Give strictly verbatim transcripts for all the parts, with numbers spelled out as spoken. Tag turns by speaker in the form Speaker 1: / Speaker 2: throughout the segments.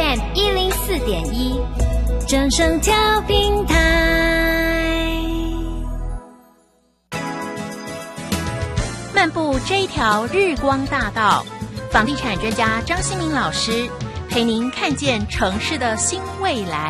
Speaker 1: M 一零四点一，正声调频台。漫步这一条日光大道，房地产专家张新民老师陪您看见城市的新未来。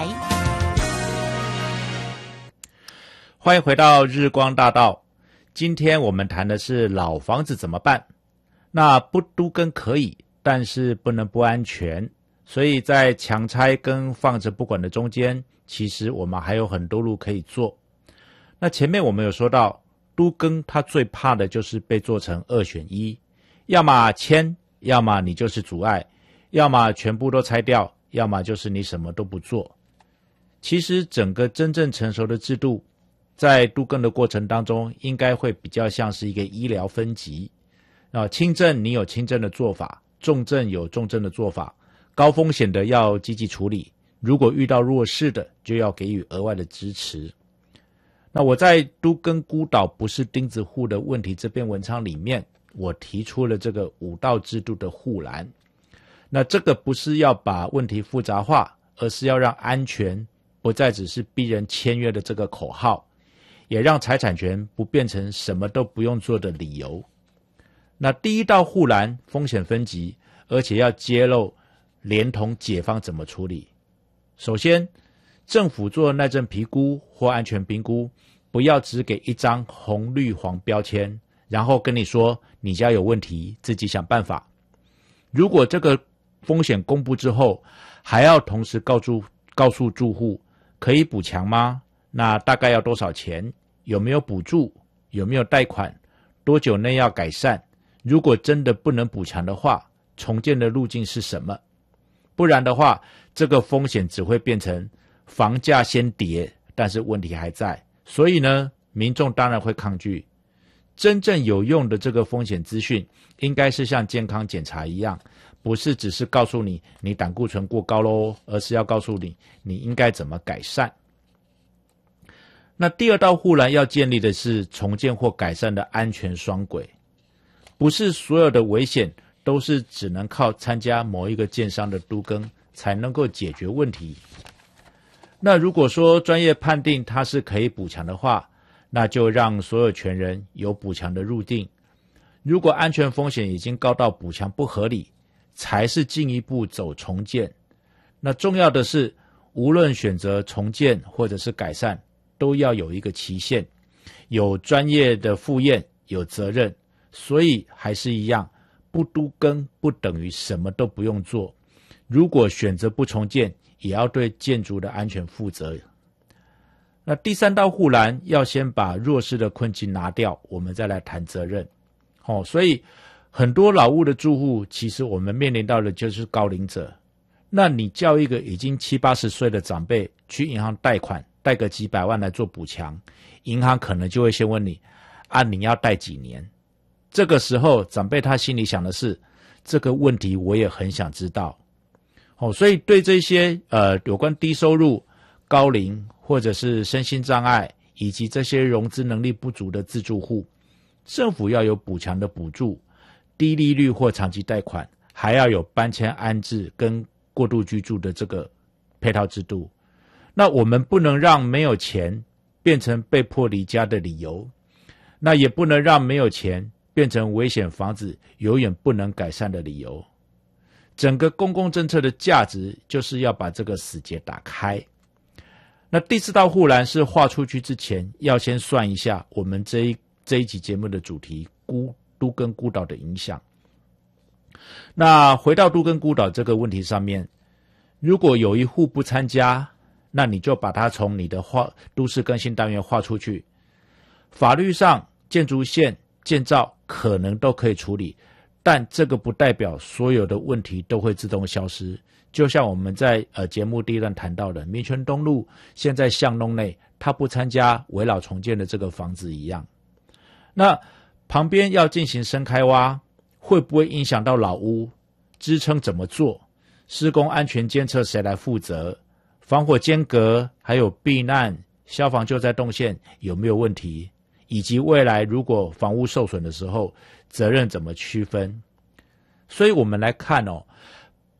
Speaker 2: 欢迎回到日光大道。今天我们谈的是老房子怎么办。那不都更可以，但是不能不安全，所以在强拆跟放着不管的中间，其实我们还有很多路可以做。那前面我们有说到，都更它最怕的就是被做成二选一，要么迁，要么你就是阻碍，要么全部都拆掉，要么就是你什么都不做。其实整个真正成熟的制度，在都更的过程当中，应该会比较像是一个医疗分级。啊，轻症你有轻症的做法，重症有重症的做法，高风险的要积极处理，如果遇到弱势的，就要给予额外的支持。那我在都更孤岛不是钉子户的问题这篇文章里面，我提出了这个五道制度的护栏。那这个不是要把问题复杂化，而是要让安全不再只是逼人签约的这个口号，也让财产权不变成什么都不用做的理由。那第一道护栏风险分级，而且要揭露连同解方怎么处理。首先，政府做耐震评估或安全评估，不要只给一张红绿黄标签，然后跟你说你家有问题，自己想办法。如果这个风险公布之后，还要同时告诉告诉住户可以补强吗？那大概要多少钱？有没有补助？有没有贷款？多久内要改善？如果真的不能补强的话，重建的路径是什么？不然的话，这个风险只会变成房价先跌，但是问题还在。所以呢，民众当然会抗拒。真正有用的这个风险资讯，应该是像健康检查一样，不是只是告诉你你胆固醇过高咯，而是要告诉你你应该怎么改善。那第二道护栏要建立的是重建或改善的安全双轨。不是所有的危险都是只能靠参加某一个建商的都更才能够解决问题。那如果说专业判定它是可以补强的话，那就让所有权人有补强的入定。如果安全风险已经高到补强不合理，才是进一步走重建。那重要的是，无论选择重建或者是改善，都要有一个期限，有专业的复验，有责任。所以还是一样，不都更不等于什么都不用做。如果选择不重建，也要对建筑的安全负责。那第三道护栏要先把弱势的困境拿掉，我们再来谈责任。哦，所以很多老屋的住户，其实我们面临到的就是高龄者。那你叫一个已经七八十岁的长辈去银行贷款，贷个几百万来做补强，银行可能就会先问你，啊，你要贷几年？这个时候长辈他心里想的是，这个问题我也很想知道。哦，所以对这些呃有关低收入、高龄或者是身心障碍以及这些融资能力不足的自住户，政府要有补强的补助，低利率或长期贷款，还要有搬迁安置跟过渡居住的这个配套制度。那我们不能让没有钱变成被迫离家的理由，那也不能让没有钱变成危险房子永远不能改善的理由。整个公共政策的价值就是要把这个死结打开。那第四道护栏是画出去之前，要先算一下我们这一这一集节目的主题孤都更孤岛的影响。那回到都更孤岛这个问题上面，如果有一户不参加，那你就把它从你的划都市更新单元划出去。法律上建筑线建造可能都可以处理，但这个不代表所有的问题都会自动消失。就像我们在呃节目第一段谈到的民权东路现在巷弄内他不参加围老重建的这个房子一样。那旁边要进行深开挖，会不会影响到老屋？支撑怎么做？施工安全监测谁来负责？防火间隔还有避难消防救灾动线有没有问题？以及未来如果房屋受损的时候，责任怎么区分？所以我们来看哦，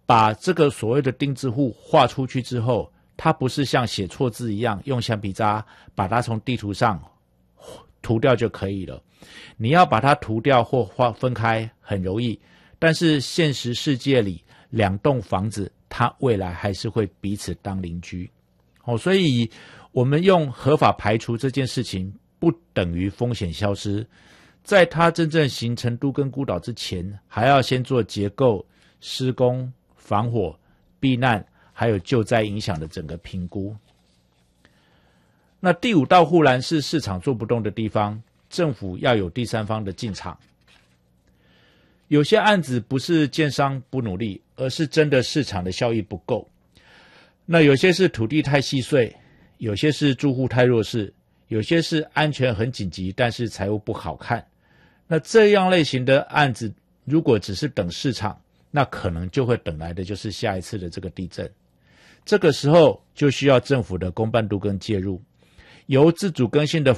Speaker 2: 把这个所谓的钉子户画出去之后，它不是像写错字一样用橡皮擦把它从地图上涂掉就可以了。你要把它涂掉或划分开很容易，但是现实世界里两栋房子它未来还是会彼此当邻居。哦，所以我们用合法排除这件事情不等于风险消失，在它真正形成都更孤岛之前，还要先做结构、施工、防火、避难还有救灾影响的整个评估。那第五道护栏是市场做不动的地方，政府要有第三方的进场。有些案子不是建商不努力，而是真的市场的效益不够。那有些是土地太细碎，有些是住户太弱势，有些是安全很紧急，但是财务不好看。那这样类型的案子，如果只是等市场，那可能就会等来的就是下一次的这个地震。这个时候就需要政府的公办都更介入，由自主更新的